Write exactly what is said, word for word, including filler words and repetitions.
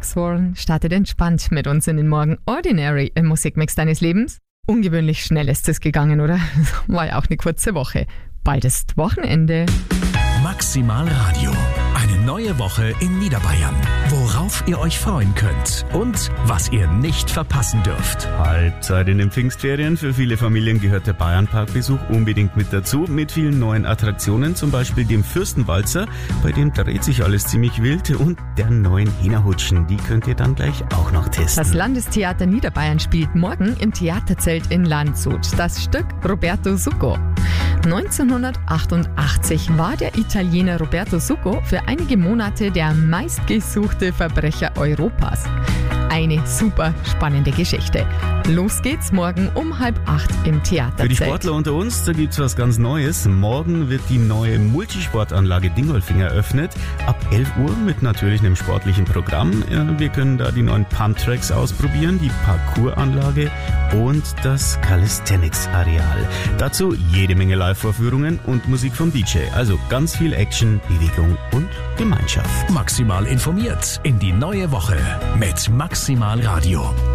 Alex Warren startet entspannt mit uns in den Morgen. Ordinary im Musikmix deines Lebens. Ungewöhnlich schnell ist es gegangen, oder? War ja auch eine kurze Woche. Bald ist Wochenende. Maximal Radio. Eine neue Woche in Niederbayern. Worauf ihr euch freuen könnt und was ihr nicht verpassen dürft. Halbzeit in den Pfingstferien. Für viele Familien gehört der Bayernparkbesuch unbedingt mit dazu. Mit vielen neuen Attraktionen, zum Beispiel dem Fürstenwalzer. Bei dem dreht sich alles ziemlich wild. Und der neuen Hena-Hutschen. Die könnt ihr dann gleich auch noch testen. Das Landestheater Niederbayern spielt morgen im Theaterzelt in Landshut das Stück Roberto Succo. neunzehnhundertachtundachtzig war der Italiener Roberto Succo für einige Monate der meistgesuchte Verbrecher Europas. Eine super spannende Geschichte. Los geht's morgen um halb acht im Theaterzelt. Für die Sportler unter uns, da gibt's was ganz Neues. Morgen wird die neue Multisportanlage Dingolfing eröffnet. Ab elf Uhr mit natürlich einem sportlichen Programm. Wir können da die neuen Pump-Tracks ausprobieren, die Parkour-Anlage und das Calisthenics-Areal. Dazu jede Menge Live-Vorführungen und Musik vom D J. Also ganz viel Action, Bewegung und Gemeinschaft. Maximal informiert in die neue Woche mit Maximal Radio.